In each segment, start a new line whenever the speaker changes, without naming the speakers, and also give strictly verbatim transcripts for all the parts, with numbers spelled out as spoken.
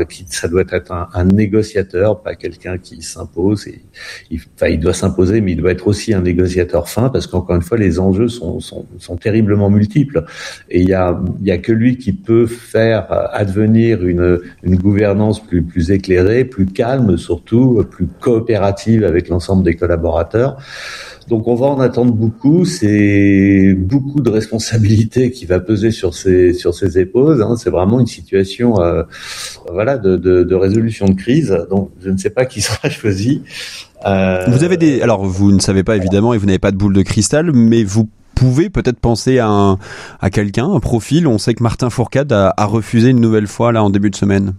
Et puis ça doit être un, un négociateur, pas quelqu'un qui s'impose. Et, il, enfin, il doit s'imposer, mais il doit être aussi un négociateur fin, parce qu'encore une fois, les enjeux sont, sont, sont terriblement multiples. Et il y a, il y a que lui qui peut faire advenir une, une gouvernance plus, plus éclairée, plus calme, surtout plus coopérative avec l'ensemble des collaborateurs. Donc on va en attendre beaucoup, c'est beaucoup de responsabilités qui va peser sur ses sur ses épaules. Hein. C'est vraiment une situation, euh, voilà, de, de, de résolution de crise. Donc je ne sais pas qui sera choisi.
Euh... Vous avez des, alors vous ne savez pas évidemment et vous n'avez pas de boule de cristal, mais vous pouvez peut-être penser à un à quelqu'un, un profil. On sait que Martin Fourcade a, a refusé une nouvelle fois là en début de semaine.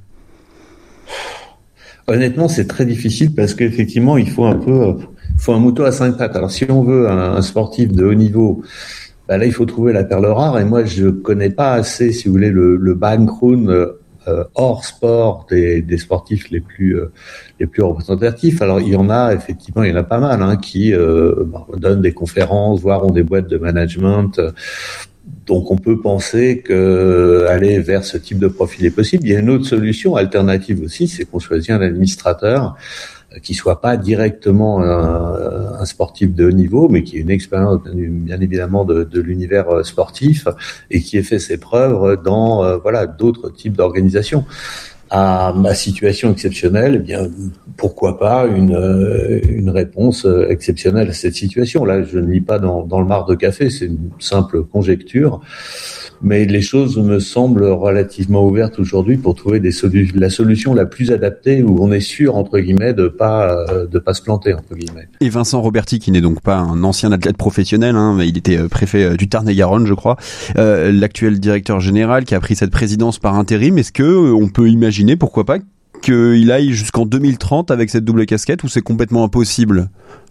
Honnêtement, c'est très difficile parce qu'effectivement, il faut un peu, il faut un mouton à cinq pattes. Alors, si on veut un, un sportif de haut niveau, bah là, il faut trouver la perle rare. Et moi, je connais pas assez, si vous voulez, le, le background euh, hors sport des, des sportifs les plus, euh, les plus représentatifs. Alors, il y en a effectivement, il y en a pas mal hein, qui euh, bah, donnent des conférences, voire ont des boîtes de management. Donc on peut penser que aller vers ce type de profil est possible. Il y a une autre solution alternative aussi, c'est qu'on choisit un administrateur qui soit pas directement un, un sportif de haut niveau, mais qui ait une expérience bien évidemment de, de l'univers sportif et qui ait fait ses preuves dans euh, voilà d'autres types d'organisations. À ma situation exceptionnelle, eh bien, pourquoi pas une, une réponse exceptionnelle à cette situation. Là, je ne lis pas dans, dans le mar de café, c'est une simple conjecture. Mais les choses me semblent relativement ouvertes aujourd'hui pour trouver des solu- la solution la plus adaptée où on est sûr, entre guillemets, de pas, de pas se planter, entre guillemets.
Et Vincent Roberti, qui n'est donc pas un ancien athlète professionnel, hein, mais il était préfet du Tarn-et-Garonne, je crois, euh, l'actuel directeur général qui a pris cette présidence par intérim, est-ce que on peut imaginer, pourquoi pas, qu'il aille jusqu'en deux mille trente avec cette double casquette ou c'est complètement impossible ?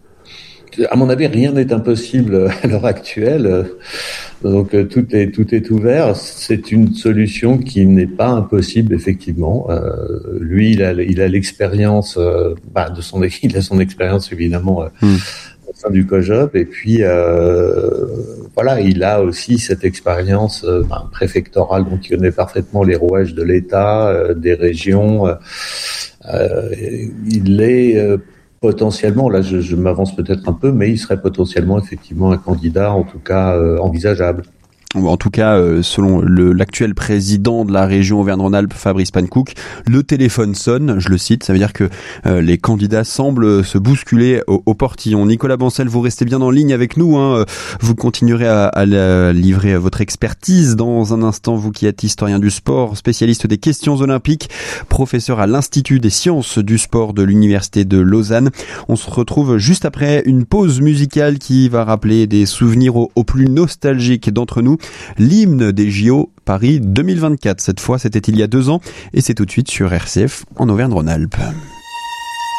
À mon avis, rien n'est impossible à l'heure actuelle. Donc tout est tout est ouvert. C'est une solution qui n'est pas impossible effectivement. Euh, lui, il a il a l'expérience euh, bah, de son il a son expérience évidemment euh, mm. au sein du COJOP et puis euh, voilà, il a aussi cette expérience euh, bah, préfectorale, donc il connaît parfaitement les rouages de l'État, euh, des régions. Euh, il est euh, potentiellement, là je, je m'avance peut-être un peu, mais il serait potentiellement effectivement un candidat, en tout cas euh, envisageable.
En tout cas, euh, selon le, l'actuel président de la région Auvergne-Rhône-Alpes, Fabrice Pankouk, le téléphone sonne, je le cite, ça veut dire que euh, les candidats semblent se bousculer au, au portillon. Nicolas Bancel, vous restez bien en ligne avec nous, hein. Vous continuerez à, à livrer votre expertise dans un instant, vous qui êtes historien du sport, spécialiste des questions olympiques, professeur à l'Institut des sciences du sport de l'Université de Lausanne. On se retrouve juste après une pause musicale qui va rappeler des souvenirs aux, aux plus nostalgiques d'entre nous. L'hymne des J O Paris deux mille vingt-quatre. Cette fois, c'était il y a deux ans et c'est tout de suite sur R C F en Auvergne-Rhône-Alpes.